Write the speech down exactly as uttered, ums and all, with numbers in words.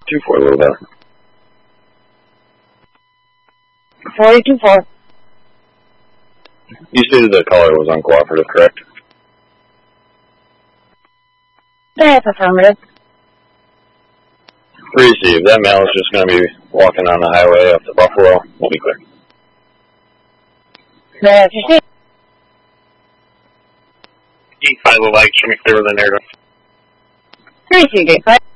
two four a little better. forty-two four. You stated the caller was uncooperative, correct? That's affirmative. Receive. That male is just going to be walking on the highway up to Buffalo. We'll be clear. That's received. E five oh lights from clear with the narrative. Received, eight five.